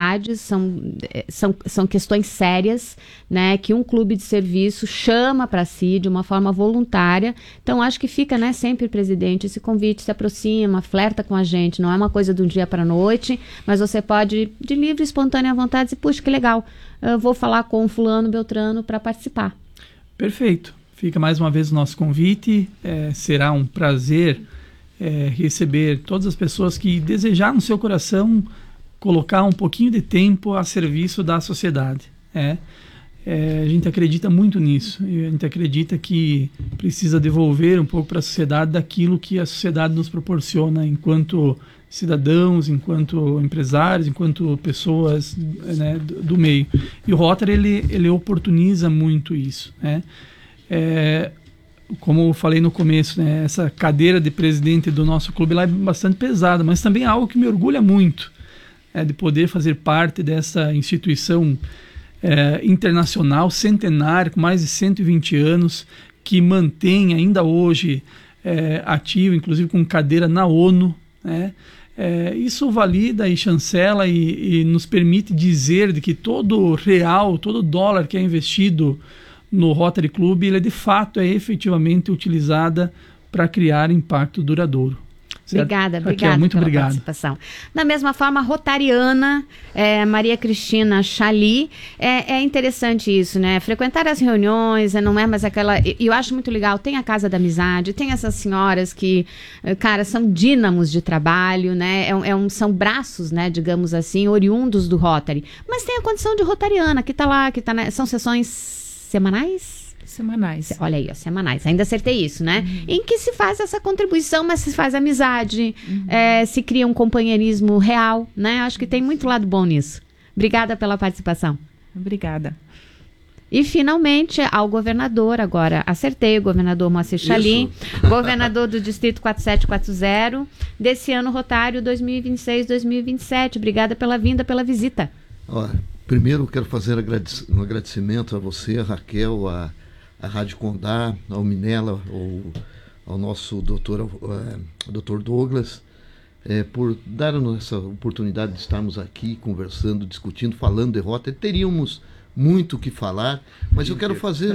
entidades, são questões sérias, né, que um clube de serviço chama para si de uma forma voluntária. Então, acho que fica, né, sempre, presidente, esse convite, se aproxima, flerta com a gente, não é uma coisa de um dia para a noite, mas você pode, de livre e espontânea vontade, dizer, puxa, que legal, eu vou falar com fulano, beltrano para participar. Perfeito. Fica mais uma vez o nosso convite, será um prazer receber todas as pessoas que desejar no seu coração colocar um pouquinho de tempo a serviço da sociedade. A gente acredita muito nisso, e a gente acredita que precisa devolver um pouco para a sociedade daquilo que a sociedade nos proporciona enquanto cidadãos, enquanto empresários, enquanto pessoas, né, do meio. E o Rotary ele oportuniza muito isso, né? Como eu falei no começo, né, essa cadeira de presidente do nosso clube lá é bastante pesada, mas também é algo que me orgulha muito, de poder fazer parte dessa instituição internacional, centenária, com mais de 120 anos, que mantém ainda hoje ativo, inclusive com cadeira na ONU, né? Isso valida e chancela e nos permite dizer de que todo real, todo dólar que é investido no Rotary Club, ele de fato efetivamente utilizada para criar impacto duradouro. Obrigada muito pela obrigado. participação. Da mesma forma, rotariana, Maria Cristina Chali, é interessante isso, né? Frequentar as reuniões, não é mais aquela... Eu acho muito legal, tem a Casa da Amizade, tem essas senhoras que, cara, são dínamos de trabalho, né? São braços, né, digamos assim, oriundos do Rotary. Mas tem a condição de rotariana, que está lá, são sessões semanais? Semanais. Olha aí, semanais. Ainda acertei isso, né? Em que se faz essa contribuição, mas se faz amizade, se cria um companheirismo real, né? Acho que tem muito lado bom nisso. Obrigada pela participação. Obrigada. E, finalmente, ao governador, agora acertei, o governador Moacir Chali, governador do Distrito 4740, desse ano rotário 2026-2027. Obrigada pela vinda, pela visita. Primeiro, quero fazer um agradecimento a você, a Raquel, a Rádio Condá, ao Minella, ao nosso doutor Douglas, por dar-nos essa oportunidade de estarmos aqui conversando, discutindo, falando de Rotary. Teríamos muito o que falar, mas eu quero fazer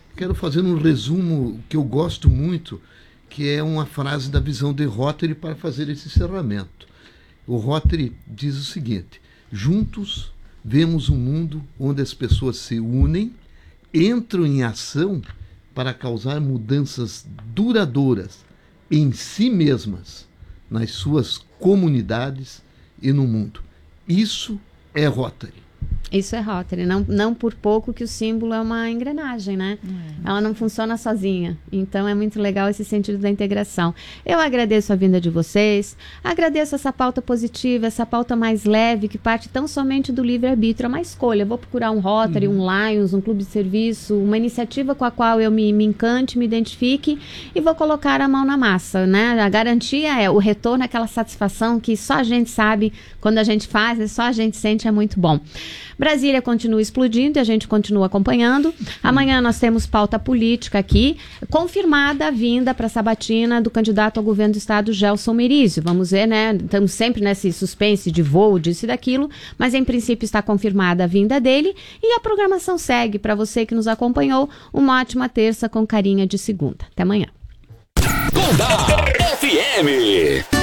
um resumo que eu gosto muito, que é uma frase da visão de Rotary para fazer esse encerramento. O Rotary diz o seguinte: juntos vemos um mundo onde as pessoas se unem, entram em ação para causar mudanças duradouras em si mesmas, nas suas comunidades e no mundo. Isso é Rotary. Isso é Rotary, não por pouco que o símbolo é uma engrenagem, né? Ela não funciona sozinha, então é muito legal esse sentido da integração. Eu agradeço a vinda de vocês, agradeço essa pauta positiva, essa pauta mais leve, que parte tão somente do livre-arbítrio, é uma escolha. Eu vou procurar um Rotary, um Lions, um clube de serviço, uma iniciativa com a qual eu me encante, me identifique e vou colocar a mão na massa, né? A garantia o retorno, aquela satisfação que só a gente sabe quando a gente faz, só a gente sente, é muito bom. Brasília continua explodindo e a gente continua acompanhando. Amanhã nós temos pauta política aqui, confirmada a vinda para Sabatina do candidato ao governo do estado, Gelson Merizio. Vamos ver, né? Estamos sempre nesse suspense de voo, disso e daquilo, mas em princípio está confirmada a vinda dele e a programação segue. Para você que nos acompanhou, uma ótima terça com carinha de segunda. Até amanhã. Condá FM.